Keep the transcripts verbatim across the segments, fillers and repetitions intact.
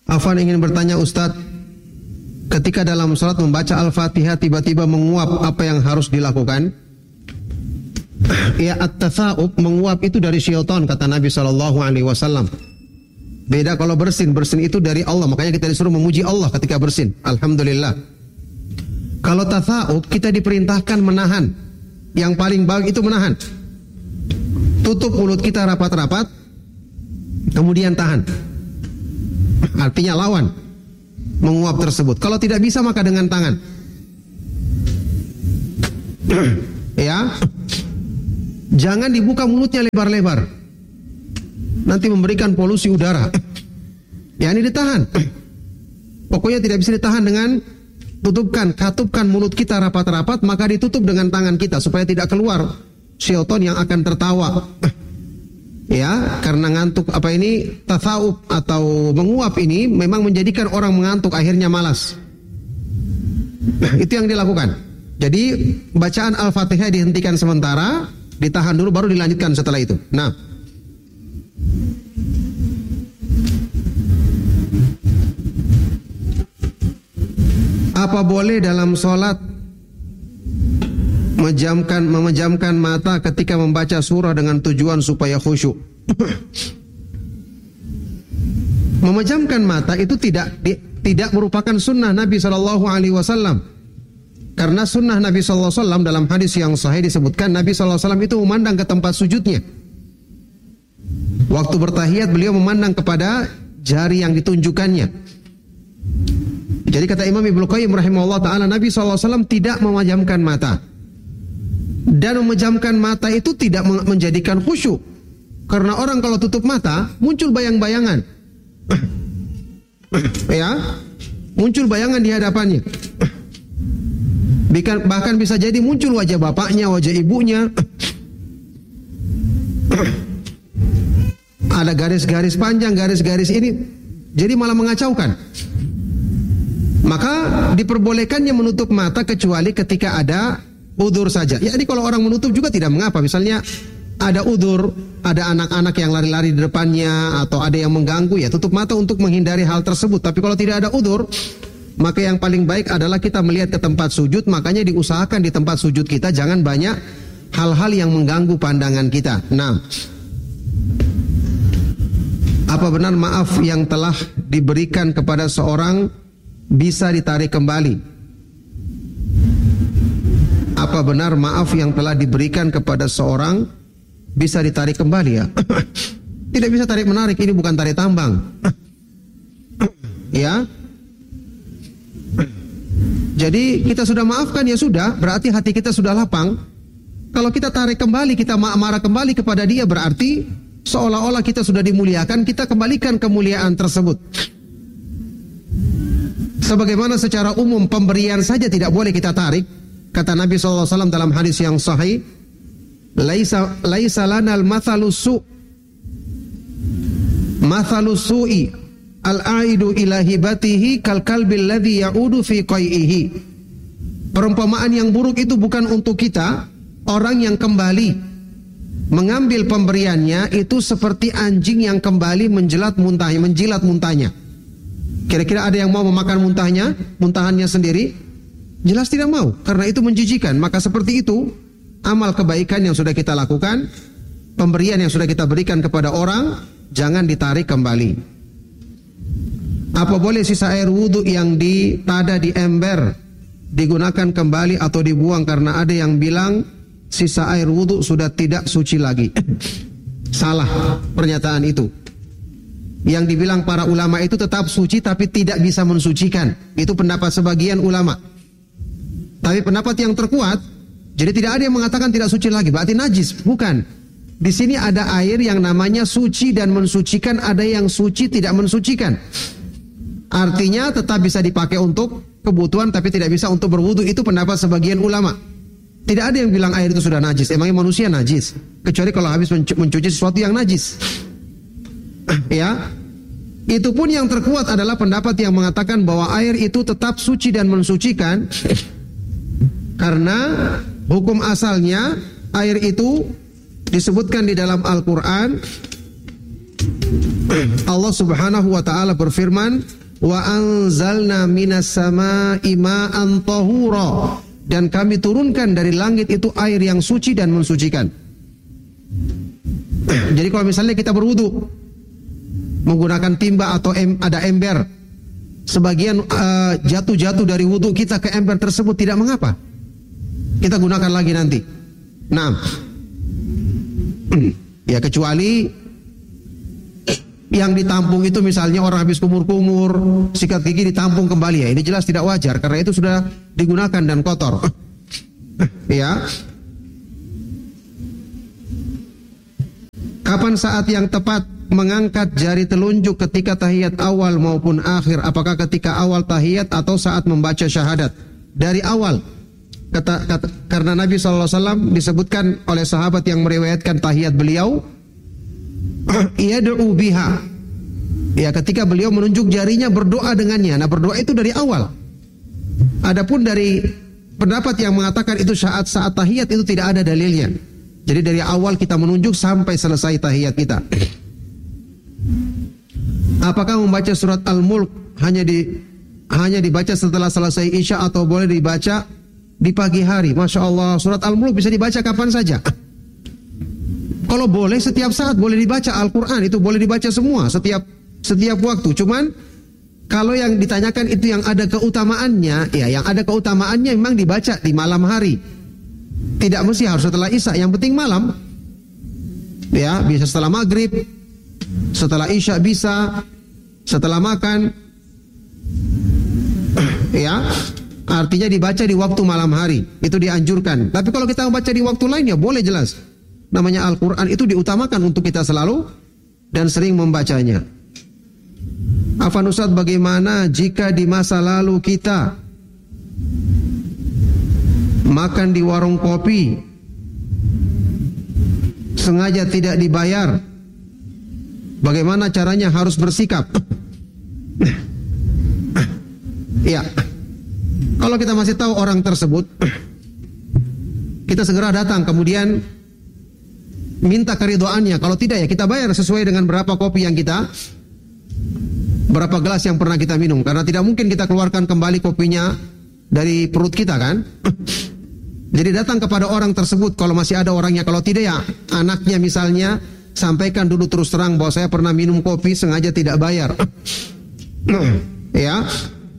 Afwan ingin bertanya Ustadz, ketika dalam salat membaca Al-Fatihah tiba-tiba menguap, apa yang harus dilakukan? Ya, at-tatha'ub, menguap itu dari syaitan, kata Nabi shallallahu alaihi wasallam. Beda kalau bersin, bersin itu dari Allah, makanya kita disuruh memuji Allah ketika bersin. Alhamdulillah. Kalau tatha'ub, kita diperintahkan menahan. Yang paling baik itu menahan. Tutup mulut kita rapat-rapat, kemudian tahan. Artinya lawan menguap tersebut. Kalau tidak bisa maka dengan tangan. Ya. Jangan dibuka mulutnya lebar-lebar. Nanti memberikan polusi udara. Ya, ini ditahan. Pokoknya tidak bisa ditahan dengan tutupkan, katupkan mulut kita rapat-rapat, maka ditutup dengan tangan kita supaya tidak keluar syaitan yang akan tertawa. Ya, karena ngantuk apa ini tatha'ub atau menguap ini memang menjadikan orang mengantuk, akhirnya malas. Itu yang dilakukan. Jadi bacaan Al-Fatihah dihentikan sementara, ditahan dulu baru dilanjutkan setelah itu. Nah, apa boleh dalam sholat memejamkan memejamkan mata ketika membaca surah dengan tujuan supaya khusyuk? Memejamkan mata itu tidak di, tidak merupakan sunnah Nabi Shallallahu Alaihi Wasallam. Karena sunnah Nabi Shallallahu Alaihi Wasallam dalam hadis yang sahih disebutkan Nabi Shallallahu Alaihi Wasallam itu memandang ke tempat sujudnya. Waktu bertahiyat beliau memandang kepada jari yang ditunjukkannya. Jadi kata Imam Ibnu Qayyim rahimahullah ta'ala, Nabi shallallahu alaihi wasallam tidak memejamkan mata. Dan memejamkan mata itu tidak menjadikan khusyuk. Karena orang kalau tutup mata, muncul bayang-bayangan. Ya, muncul bayangan di hadapannya. Bahkan bisa jadi muncul wajah bapaknya, wajah ibunya. Ada garis-garis panjang, garis-garis ini. Jadi malah mengacaukan. Maka diperbolehkannya menutup mata kecuali ketika ada udzur saja. Ya, jadi kalau orang menutup juga tidak mengapa. Misalnya ada udzur, ada anak-anak yang lari-lari di depannya atau ada yang mengganggu, ya tutup mata untuk menghindari hal tersebut. Tapi kalau tidak ada udzur, maka yang paling baik adalah kita melihat ke tempat sujud. Makanya diusahakan di tempat sujud kita jangan banyak hal-hal yang mengganggu pandangan kita. Nah, apa benar maaf yang telah diberikan kepada seorang bisa ditarik kembali? Apa benar maaf yang telah diberikan kepada seorang bisa ditarik kembali? Ya, tidak bisa tarik menarik, ini bukan tarik tambang. Ya, jadi kita sudah maafkan, ya sudah, berarti hati kita sudah lapang. Kalau kita tarik kembali, kita marah kembali kepada dia, berarti seolah-olah kita sudah dimuliakan, kita kembalikan kemuliaan tersebut. Sebagaimana secara umum pemberian saja tidak boleh kita tarik. Kata Nabi shallallahu alaihi wasallam dalam hadis yang sahih, Laisa, laisa lanal mathalus su' mathalus su'i al-aidu ila hibatihi kal kalbil ladhi ya'udu fi qai'ihi. Perumpamaan yang buruk itu bukan untuk kita. Orang yang kembali mengambil pemberiannya itu seperti anjing yang kembali menjelat muntahnya, menjilat muntahnya. Kira-kira ada yang mau memakan muntahnya, muntahannya sendiri? Jelas tidak mau, karena itu menjijikan. Maka seperti itu, amal kebaikan yang sudah kita lakukan, pemberian yang sudah kita berikan kepada orang, jangan ditarik kembali. Apa boleh sisa air wudhu yang ditada di ember digunakan kembali atau dibuang? Karena ada yang bilang sisa air wudhu sudah tidak suci lagi. Salah pernyataan itu. Yang dibilang para ulama itu tetap suci tapi tidak bisa mensucikan. Itu pendapat sebagian ulama. Tapi pendapat yang terkuat, jadi tidak ada yang mengatakan tidak suci lagi, berarti najis. Bukan. Di sini ada air yang namanya suci dan mensucikan, ada yang suci tidak mensucikan. Artinya tetap bisa dipakai untuk kebutuhan tapi tidak bisa untuk berwudu. Itu pendapat sebagian ulama. Tidak ada yang bilang air itu sudah najis. Emangnya manusia najis? Kecuali kalau habis mencuci sesuatu yang najis. Ya, itu pun yang terkuat adalah pendapat yang mengatakan bahwa air itu tetap suci dan mensucikan, karena hukum asalnya air itu disebutkan di dalam Al-Quran, Allah Subhanahu wa taala berfirman, "Wa anzalna minas samaa'i ma'an tahura." Dan kami turunkan dari langit itu air yang suci dan mensucikan. Jadi kalau misalnya kita berwudu menggunakan timba atau em, ada ember, sebagian uh, jatuh-jatuh dari wudu kita ke ember tersebut tidak mengapa. Kita gunakan lagi nanti. Nah, ya kecuali yang ditampung itu misalnya orang habis kumur-kumur, sikat gigi ditampung kembali, ya ini jelas tidak wajar karena itu sudah digunakan dan kotor. Ya. Kapan saat yang tepat mengangkat jari telunjuk ketika tahiyat awal maupun akhir? Apakah ketika awal tahiyat atau saat membaca syahadat? Dari awal. Kata, kata, karena Nabi shallallahu alaihi wasallam disebutkan oleh sahabat yang meriwayatkan tahiyat beliau, yad'u biha. Ya, ketika beliau menunjuk jarinya berdoa dengannya. Nah, berdoa itu dari awal. Adapun dari pendapat yang mengatakan itu saat-saat tahiyat itu tidak ada dalilnya. Jadi dari awal kita menunjuk sampai selesai tahiyat kita. Apakah membaca surat Al-Mulk hanya di hanya dibaca setelah selesai Isya atau boleh dibaca di pagi hari? Masya Allah, surat Al-Mulk bisa dibaca kapan saja. Kalau boleh setiap saat boleh dibaca Al-Quran, itu boleh dibaca semua setiap setiap waktu. Cuman kalau yang ditanyakan itu yang ada keutamaannya, ya yang ada keutamaannya memang dibaca di malam hari. Tidak mesti harus setelah Isya, yang penting malam. Ya, bisa setelah maghrib, setelah Isya bisa, setelah makan. Ya, artinya dibaca di waktu malam hari, itu dianjurkan. Tapi kalau kita membaca di waktu lain ya boleh jelas. Namanya Al-Quran itu diutamakan untuk kita selalu dan sering membacanya. Afan Ustaz, bagaimana jika di masa lalu kita makan di warung kopi sengaja tidak dibayar? Bagaimana caranya harus bersikap? Ya, kalau kita masih tahu orang tersebut, kita segera datang kemudian minta keridhoannya. Kalau tidak ya kita bayar sesuai dengan berapa kopi yang kita, berapa gelas yang pernah kita minum. Karena tidak mungkin kita keluarkan kembali kopinya dari perut kita kan. Jadi datang kepada orang tersebut kalau masih ada orangnya. Kalau tidak ya anaknya misalnya, sampaikan dulu terus terang bahwa saya pernah minum kopi sengaja tidak bayar. Ya.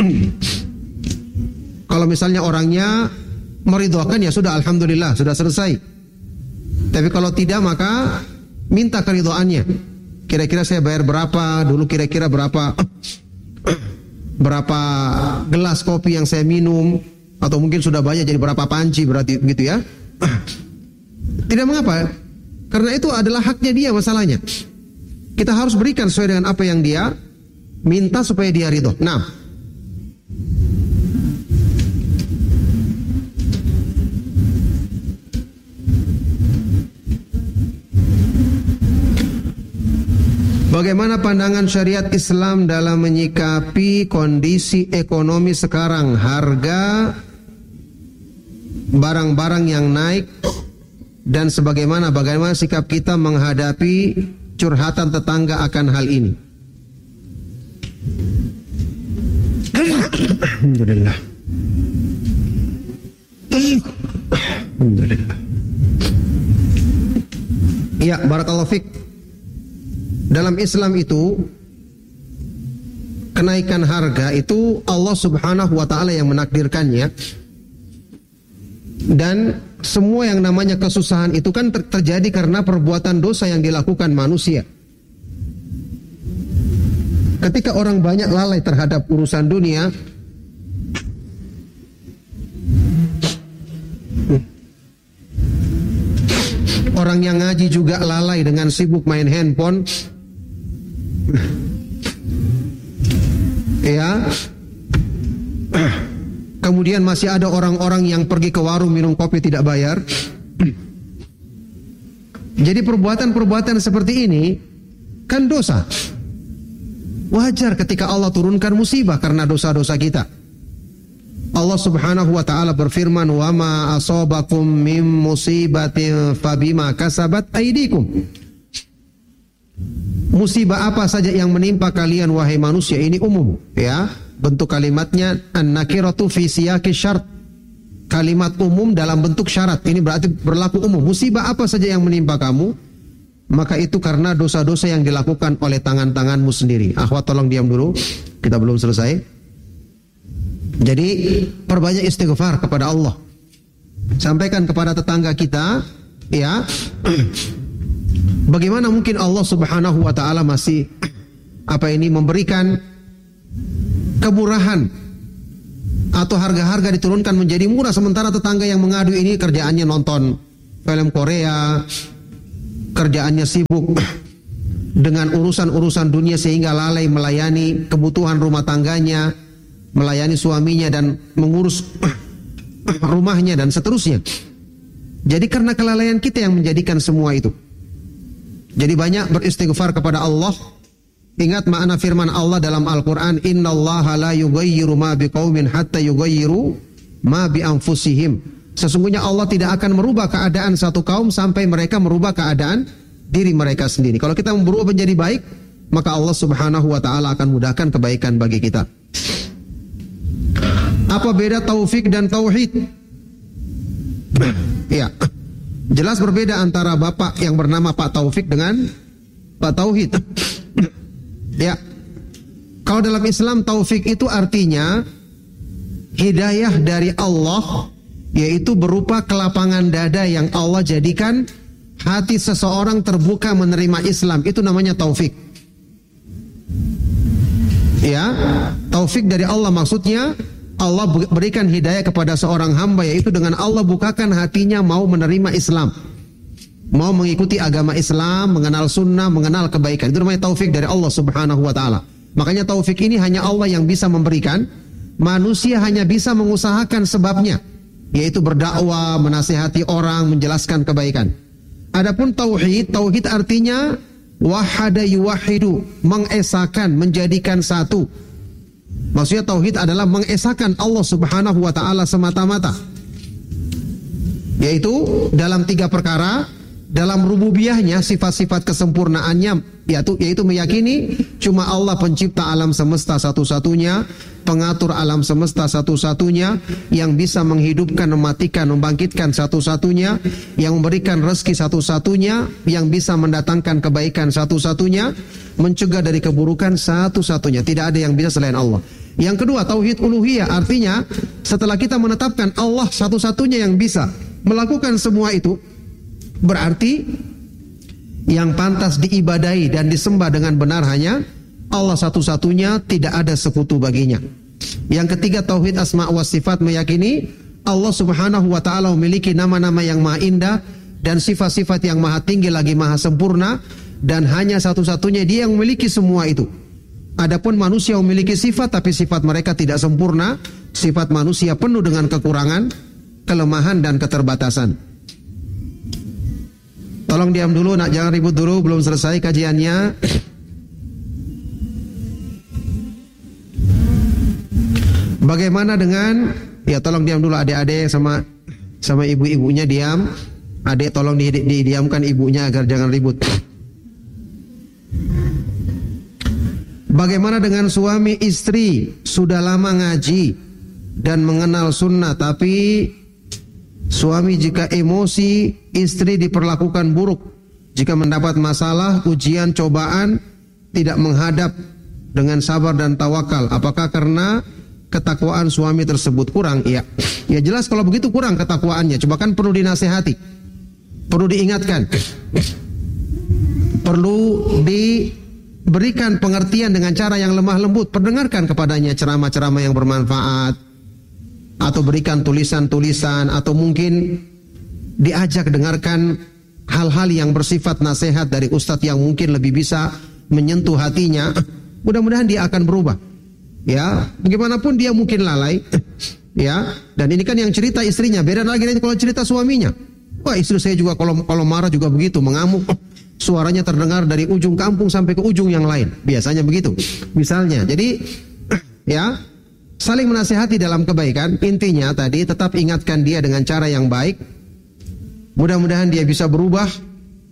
Kalau misalnya orangnya meridhokan ya sudah, alhamdulillah sudah selesai. Tapi kalau tidak maka minta keridhoannya. Kira-kira saya bayar berapa, dulu kira-kira berapa berapa gelas kopi yang saya minum, atau mungkin sudah banyak jadi berapa panci, berarti begitu ya. Tidak mengapa, karena itu adalah haknya dia masalahnya. Kita harus berikan sesuai dengan apa yang dia minta supaya dia ridho. Nah, bagaimana pandangan syariat Islam dalam menyikapi kondisi ekonomi sekarang? Harga barang-barang yang naik dan sebagaimana bagaimana sikap kita menghadapi curhatan tetangga akan hal ini? Alhamdulillah. Alhamdulillah. Ya, barakallahu fiik. Dalam Islam itu kenaikan harga itu Allah Subhanahu wa taala yang menakdirkannya. Dan semua yang namanya kesusahan itu kan ter- terjadi karena perbuatan dosa yang dilakukan manusia. Ketika orang banyak lalai terhadap urusan dunia, orang yang ngaji juga lalai dengan sibuk main handphone. Ya. Kemudian masih ada orang-orang yang pergi ke warung minum kopi tidak bayar. Jadi perbuatan-perbuatan seperti ini kan dosa. Wajar ketika Allah turunkan musibah karena dosa-dosa kita. Allah Subhanahu wa taala berfirman, "Wa ma asabakum min musibatin fabima kasabat aydikum." musibah apa saja yang menimpa kalian wahai manusia, ini umum ya. Bentuk kalimatnya an-nakiratu fi siyaqi syart. Kalimat umum dalam bentuk syarat. Ini berarti berlaku umum. Musibah apa saja yang menimpa kamu, maka itu karena dosa-dosa yang dilakukan oleh tangan-tanganmu sendiri. Akhwat tolong diam dulu, kita belum selesai. Jadi perbanyak istighfar kepada Allah. Sampaikan kepada tetangga kita, ya, bagaimana mungkin Allah Subhanahu wa taala masih apa ini memberikan kemurahan atau harga-harga diturunkan menjadi murah, sementara tetangga yang mengadu ini kerjaannya nonton film Korea, kerjaannya sibuk dengan urusan-urusan dunia sehingga lalai melayani kebutuhan rumah tangganya, melayani suaminya dan mengurus rumahnya dan seterusnya. Jadi karena kelalaian kita yang menjadikan semua itu. Jadi banyak beristighfar kepada Allah. Ingat makna firman Allah dalam Al-Quran, innallaha la yughayyiru ma biqaumin hatta yughayyiru ma bi anfusihim. Sesungguhnya Allah tidak akan merubah keadaan satu kaum sampai mereka merubah keadaan diri mereka sendiri. Kalau kita berubah menjadi baik, maka Allah Subhanahu wa taala akan mudahkan kebaikan bagi kita. Apa beda taufik dan tauhid? Ya, jelas berbeda antara bapak yang bernama Pak Taufik dengan Pak Tauhid. Ya, kalau dalam Islam taufik itu artinya hidayah dari Allah, yaitu berupa kelapangan dada yang Allah jadikan hati seseorang terbuka menerima Islam. Itu namanya taufik. Ya, taufik dari Allah maksudnya Allah berikan hidayah kepada seorang hamba, yaitu dengan Allah bukakan hatinya mau menerima Islam, mau mengikuti agama Islam, mengenal sunnah, mengenal kebaikan. Itu namanya taufik dari Allah Subhanahu wa taala. Makanya taufik ini hanya Allah yang bisa memberikan. Manusia hanya bisa mengusahakan sebabnya, yaitu berdakwah, menasihati orang, menjelaskan kebaikan. Adapun tauhid, tauhid artinya wahada yuwahidu, mengesakan, menjadikan satu. Maksudnya tauhid adalah mengesakan Allah Subhanahu wa taala semata-mata. Yaitu dalam tiga perkara, dalam rububiyahnya, sifat-sifat kesempurnaannya, yaitu yaitu meyakini cuma Allah pencipta alam semesta satu-satunya, pengatur alam semesta satu-satunya, yang bisa menghidupkan, mematikan, membangkitkan satu-satunya, yang memberikan rezeki satu-satunya, yang bisa mendatangkan kebaikan satu-satunya, mencegah dari keburukan satu-satunya. Tidak ada yang bisa selain Allah. Yang kedua, tauhid uluhiyah, artinya setelah kita menetapkan Allah satu-satunya yang bisa melakukan semua itu, berarti yang pantas diibadahi dan disembah dengan benar hanya Allah satu-satunya, tidak ada sekutu baginya. Yang ketiga, tauhid asma wa sifat, meyakini Allah Subhanahu wa taala memiliki nama-nama yang maha indah dan sifat-sifat yang maha tinggi lagi maha sempurna, dan hanya satu-satunya Dia yang memiliki semua itu. Adapun manusia memiliki sifat, tapi sifat mereka tidak sempurna. Sifat manusia penuh dengan kekurangan, kelemahan dan keterbatasan. Tolong diam dulu, nak, jangan ribut dulu, belum selesai kajiannya. Bagaimana dengan, ya tolong diam dulu adik-adik sama sama ibu-ibunya, diam. Adik tolong di, di, didiamkan ibunya agar jangan ribut. Bagaimana dengan suami istri sudah lama ngaji dan mengenal sunnah, tapi suami jika emosi, istri diperlakukan buruk. Jika mendapat masalah, ujian, cobaan, tidak menghadap dengan sabar dan tawakal. Apakah karena ketakwaan suami tersebut kurang? Iya. Ya jelas kalau begitu kurang ketakwaannya. Coba kan perlu dinasehati, perlu diingatkan, perlu diberikan pengertian dengan cara yang lemah lembut. Perdengarkan kepadanya ceramah-ceramah yang bermanfaat, atau berikan tulisan-tulisan, atau mungkin diajak dengarkan hal-hal yang bersifat nasihat dari ustadz yang mungkin lebih bisa menyentuh hatinya. Mudah-mudahan dia akan berubah. Ya, bagaimanapun dia mungkin lalai. Ya, dan ini kan yang cerita istrinya. Beda lagi kalau cerita suaminya. Wah, istri saya juga kalau kalau marah juga begitu, mengamuk. Suaranya terdengar dari ujung kampung sampai ke ujung yang lain. Biasanya begitu. Misalnya, jadi ya, saling menasihati dalam kebaikan. Intinya tadi tetap ingatkan dia dengan cara yang baik. Mudah-mudahan dia bisa berubah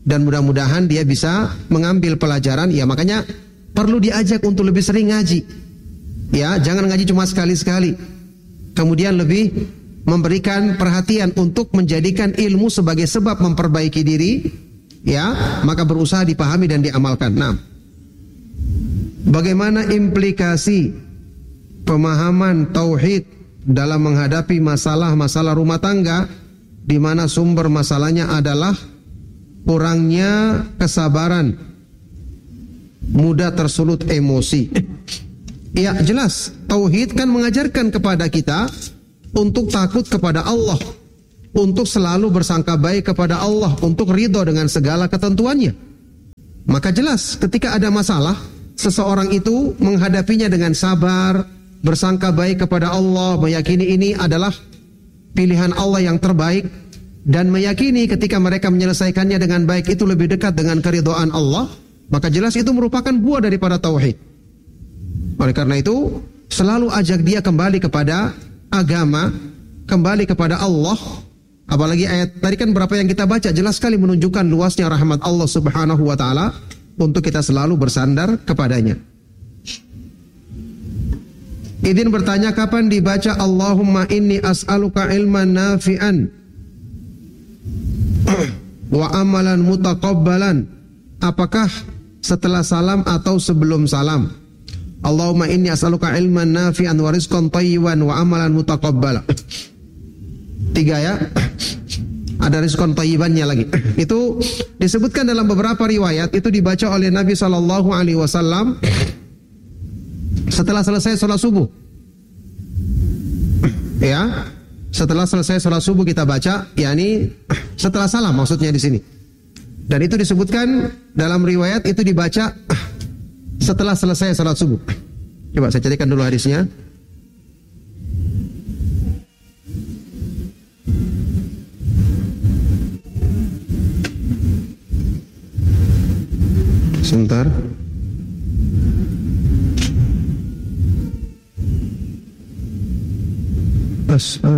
dan mudah-mudahan dia bisa mengambil pelajaran. Ya makanya perlu diajak untuk lebih sering ngaji. Ya, jangan ngaji cuma sekali-sekali. Kemudian lebih memberikan perhatian untuk menjadikan ilmu sebagai sebab memperbaiki diri. Ya, maka berusaha dipahami dan diamalkan. Nah, bagaimana implikasi pemahaman tauhid dalam menghadapi masalah-masalah rumah tangga di mana sumber masalahnya adalah kurangnya kesabaran, mudah tersulut emosi. Ya, jelas tauhid kan mengajarkan kepada kita untuk takut kepada Allah, untuk selalu bersangka baik kepada Allah, untuk ridho dengan segala ketentuannya. Maka jelas ketika ada masalah, seseorang itu menghadapinya dengan sabar, bersangka baik kepada Allah, meyakini ini adalah pilihan Allah yang terbaik, dan meyakini ketika mereka menyelesaikannya dengan baik itu lebih dekat dengan keridhaan Allah, maka jelas itu merupakan buah daripada tauhid. Oleh karena itu, selalu ajak dia kembali kepada agama, kembali kepada Allah. Apalagi ayat tadi kan berapa yang kita baca jelas sekali menunjukkan luasnya rahmat Allah Subhanahu wa taala untuk kita selalu bersandar kepadanya. Idin bertanya, kapan dibaca Allahumma inni as'aluka ilman nafi'an wa amalan mutaqabbalan? Apakah setelah salam atau sebelum salam? Allahumma inni as'aluka ilman nafi'an wa rizqan thayyiban wa amalan mutaqabbalan. Tiga ya. Ada rizqan thayyibannya lagi. Itu disebutkan dalam beberapa riwayat, itu dibaca oleh Nabi sallallahu alaihi wasallam setelah selesai sholat subuh. Ya, setelah selesai sholat subuh kita baca, yakni setelah salam maksudnya di sini. Dan itu disebutkan dalam riwayat itu dibaca setelah selesai sholat subuh. Coba saya carikan dulu hadisnya. Sebentar. As